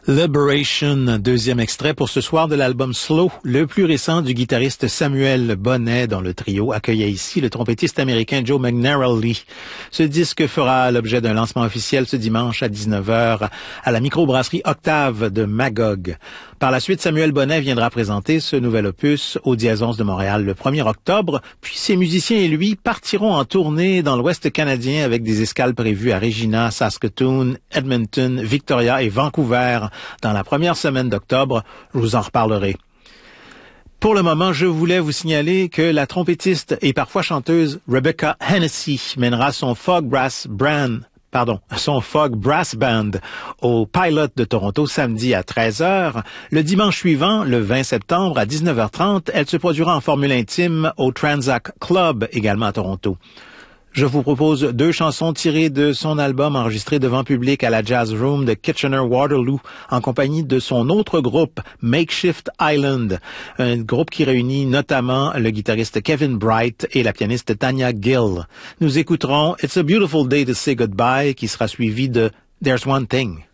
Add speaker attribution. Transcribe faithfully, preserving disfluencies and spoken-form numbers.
Speaker 1: Liberation, deuxième extrait pour ce soir de l'album Slow, le plus récent du guitariste Samuel Bonnet, dont le trio accueillait ici le trompettiste américain Joe McNarally. Ce disque fera l'objet d'un lancement officiel ce dimanche à dix-neuf heures à la microbrasserie Octave de Magog. Par la suite, Samuel Bonnet viendra présenter ce nouvel opus au Diésons de Montréal le premier octobre, puis ses musiciens et lui partiront en tournée dans l'Ouest canadien avec des escales prévues à Regina, Saskatoon, Edmonton, Victoria et Vancouver dans la première semaine d'octobre. Je vous en reparlerai. Pour le moment, je voulais vous signaler que la trompettiste et parfois chanteuse Rebecca Hennessy mènera son Fog Brass Band Pardon, son Fog Brass Band au Pilot de Toronto samedi à treize heures. Le dimanche suivant, le vingt septembre à dix-neuf heures trente, elle se produira en formule intime au Transac Club, également à Toronto. Je vous propose deux chansons tirées de son album enregistré devant public à la Jazz Room de Kitchener-Waterloo en compagnie de son autre groupe, Makeshift Island, un groupe qui réunit notamment le guitariste Kevin Bright et la pianiste Tanya Gill. Nous écouterons It's a Beautiful Day to Say Goodbye qui sera suivi de There's One Thing.